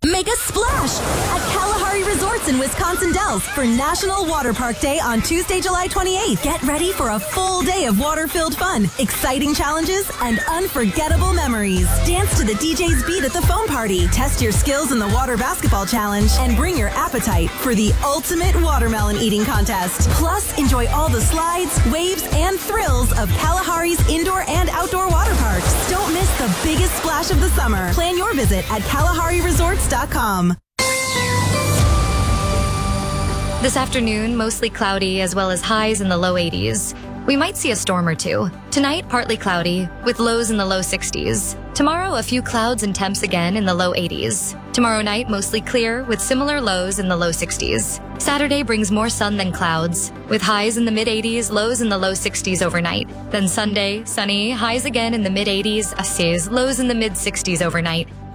Make a splash at Kalahari Resorts in Wisconsin Dells for National Water Park Day on Tuesday, July 28th. Get ready for a full day of water-filled fun, exciting challenges, and unforgettable memories. Dance to the DJ's beat at the foam party, test your skills in the water basketball challenge, and bring your appetite for the ultimate watermelon eating contest. Plus, enjoy all the slides, waves, and thrills of Kalahari's indoor and outdoor water parks. Don't miss the biggest splash of the summer. Plan your visit at KalahariResorts.com. This afternoon, mostly cloudy as well as highs in the low 80s. We might see a storm or two. Tonight, partly cloudy with lows in the low 60s. Tomorrow, a few clouds and temps again in the low 80s. Tomorrow night, mostly clear with similar lows in the low 60s. Saturday brings more sun than clouds, with highs in the mid-80s, lows in the low 60s overnight. Then Sunday, sunny, highs again in the mid-80s, lows in the mid-60s overnight.